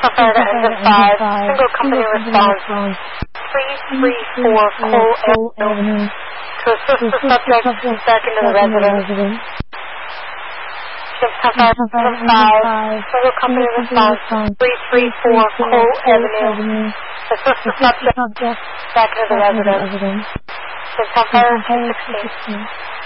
Fire to engine 5. Single company response. 334 Cole Avenue. To assist the subject back into the residence. Fire to engine 5. Single company response. 334 Cole Avenue. Assist the subject back into the residence. Fire to 16.